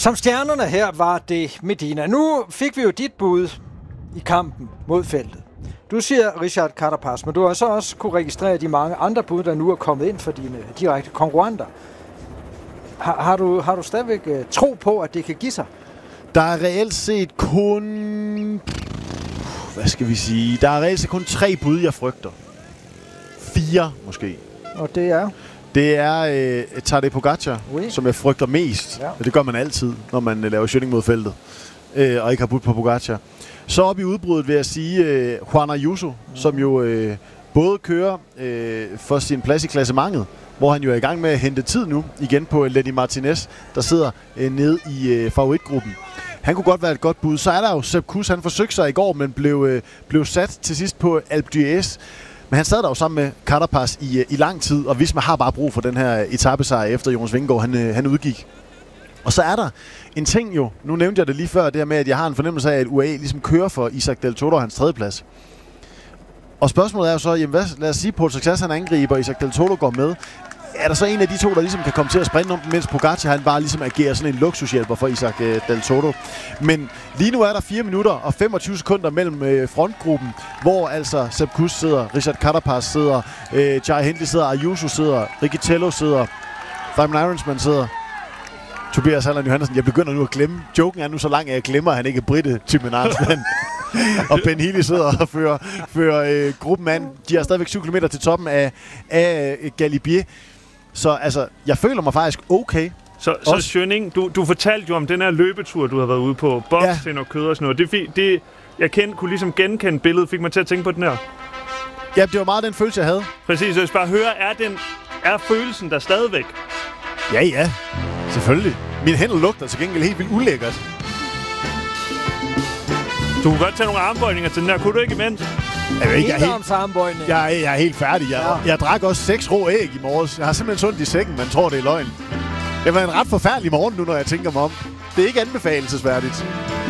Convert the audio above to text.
Som stjernerne her var det Medina. Nu fik vi jo dit bud i kampen mod feltet. Du siger Richard Carapaz, men du har så også kunne registrere de mange andre bud, der nu er kommet ind for dine direkte konkurrenter. Har du stadigvæk tro på, at det kan give sig? Der er reelt set kun... Hvad skal vi sige? Der er reelt set kun 3 bud, jeg frygter. 4 måske. Og det er? Det er Tadej Pogačar, som jeg frygter mest. Ja. Det gør man altid, når man laver skytning mod feltet. Og ikke har budt på Pogačar. Så op i udbruddet vil jeg sige Juan Ayuso, som jo både kører for sin plads i klassementet, hvor han jo er i gang med at hente tid nu igen på Lenny Martinez, der sidder nede i favoritgruppen. Han kunne godt være et godt bud. Så er der jo Sepp Kuss, han forsøgte sig i går, men blev sat til sidst på Alpe d'Huez. Men han sad der jo sammen med Carapaz i lang tid, og Visma har bare brug for den her etapesejr efter Jonas Vingegaard han udgik. Og så er der en ting jo, nu nævnte jeg det lige før, det her med, at jeg har en fornemmelse af, at UAE ligesom kører for Isaac Del Toro og hans tredjeplads. Og spørgsmålet er jo så, jamen lad os sige, på et succes han angriber, Isaac Del Toro går med. Er der så en af de to, der ligesom kan komme til at sprinte om, mens Pogačar han bare ligesom agerer sådan en luksushjælper for Isaac Del Toro. Men lige nu er der 4 minutter og 25 sekunder mellem frontgruppen, hvor altså Sepp Kuss sidder, Richard Carapaz sidder, Jai Hindley sidder, Ayuso sidder, Riccitello sidder, Simon Ironsman sidder, Tobias Halland Johansen. Jeg begynder nu at glemme. Joken er nu så lang, at jeg glemmer, at han ikke er britte, Simon Ironsman. Og Ben Healy sidder og fører gruppen an. De har stadigvæk 7 km til toppen af Galibier. Så altså, jeg føler mig faktisk okay. Så Schöning, du fortalte jo om den her løbetur, du har været ude på. Bobsting og kød og sådan noget. Det jeg kunne ligesom genkende billedet, fik mig til at tænke på den her. Ja, det var meget den følelse, jeg havde. Præcis, jeg skal bare høre, er følelsen der stadigvæk? Ja, selvfølgelig. Min hænder lugter til gengæld helt vildt ulækkert. Du kunne godt tage nogle armbøjninger til den der. Kunne du ikke imens? Jeg er helt færdig. Jeg drak også 6 rå æg i morges. Jeg har simpelthen sundt i sækken, man tror, det er løgn. Det var en ret forfærdelig morgen nu, når jeg tænker mig om. Det er ikke anbefalelsesværdigt.